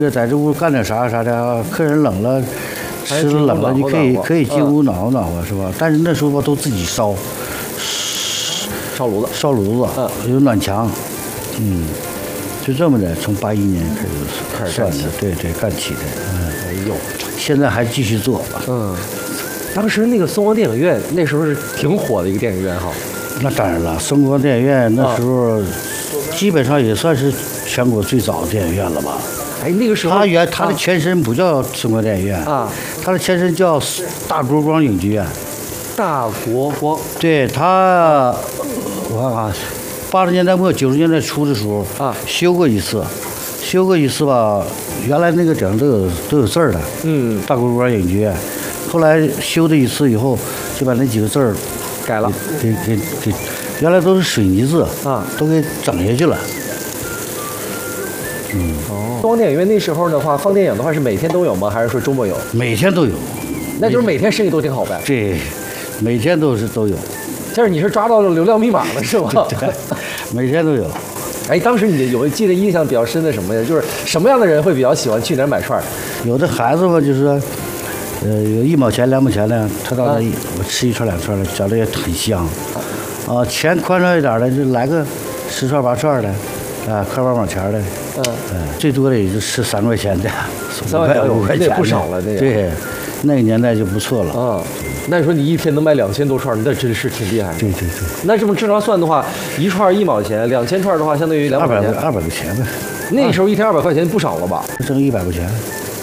在这屋干点啥啥的，客人冷了，吃的冷了，你可以进屋暖和暖和，是吧？但是那时候吧，都自己烧炉子，有暖墙，就这么的，从81年开始算的，对，干起的， 哎呦， 现在还继续做， 当时那个松光电影院那时候是挺火的一个电影院哈。 那当然了，松光电影院那时候基本上也算是全国最早的电影院了吧。 哎，那个时候它的前身不叫松光电影院它的前身叫大国光影剧院。 大国光， 对它，我看看，80年代末90年代初的时候修过一次吧。原来那个顶上都有字儿的，大国光影剧院。后来修了一次以后，就把那几个字儿改了， 给原来都是水泥字都给整下去了。 松光电影院那时候的话，放电影的话是每天都有吗？还是说周末有？ 每天都有。 那就是每天生意都挺好呗。 对，每天都有。 就是你是抓到了流量密码了是吗？ 对，每天都有。 哎，当时你记得印象比较深的什么呀？就是什么样的人会比较喜欢去哪儿买串？ 有的孩子吧，就是说，有1毛钱2毛钱的，他到那我吃1串2串的，觉得也很香。钱宽敞一点的，就来个10串8串的，块8毛钱的。最多的也就吃3块钱的，5块钱的， 那也不少了。那个对，那个年代就不错了。 那你说你一天能卖2000多串，那真是挺厉害的。 对。 那这么正常算的话，一串1毛钱，2000串的话，相当于200块钱。 200块钱呗。 那时候一天200块钱不少了吧？ 挣100块钱。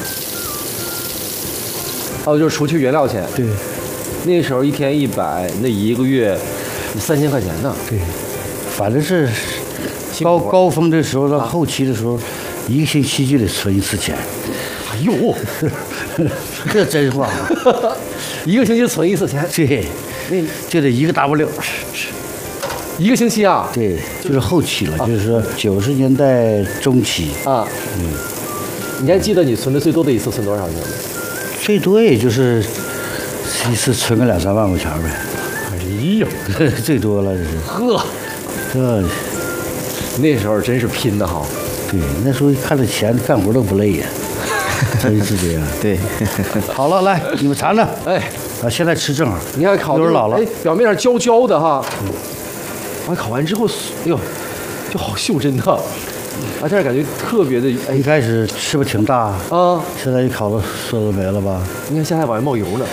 就是除去原料钱。 对。 那时候一天100，那一个月3000块钱呢。 对，反正是高峰的时候到后期的时候，1个星期就得存1次钱。 哎呦， 这真话。 1个星期存1次钱。 对，那就得1个 W。 1个星期啊？ 对，就是后期了，就是说90年代中期。 你还记得你存的最多的一次存多少钱吗？ 最多也就是一次存个2、3万块钱呗。 哎呦， 最多了这是。 呵， 这那时候真是拼的哈。 对，那时候看着钱干活都不累呀。真是这样。对。好了，来你们尝尝。现在吃正好。 你看烤的老了， 表面上焦焦的哈。烤完之后，哎呦，就好袖珍的。但是感觉特别的。 一开始吃不挺大现在一烤的色都没了吧？ 你看现在往外冒油呢。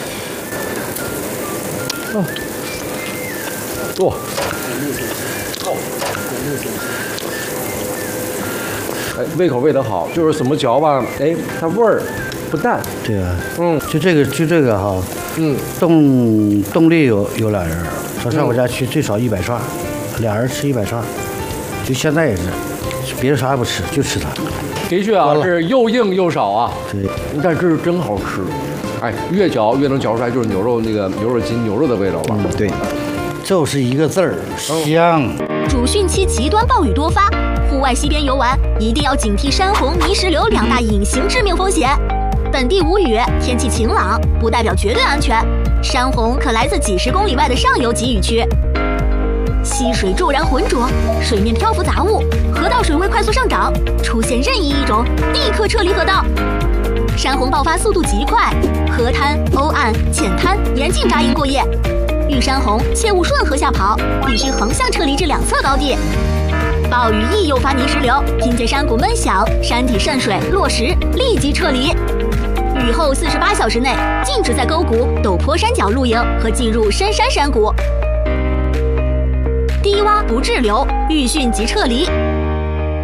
胃口喂得好，就是怎么嚼吧，它味儿不淡。 对啊，就这个哈，动力有2人，说上我家去最少100串，2人吃100串，就现在也是，别的啥也不吃，就吃它。 的确啊，是又硬又少啊。 对， 但是真好吃。越嚼越能嚼出来就是牛肉那个牛肉筋牛肉的味道了。 对，就是一个字儿，香。 主汛期极端暴雨多发，户外溪边游玩一定要警惕山洪、泥石流2大隐形致命风险。本地无雨，天气晴朗，不代表绝对安全。山洪可来自几十公里外的上游集雨区。溪水骤然浑浊，水面漂浮杂物，河道水位快速上涨，出现任意一种，立刻撤离河道。山洪爆发速度极快，河滩、欧岸、浅滩严禁扎营过夜。遇山洪切勿顺河下跑，必须横向撤离至2侧高地。暴雨易诱发泥石流，听见山谷闷响、山体渗水、落石，立即撤离。雨后48小时内禁止在沟谷、陡坡山脚露营和进入深山山谷。低洼不滞留，遇汛即撤离。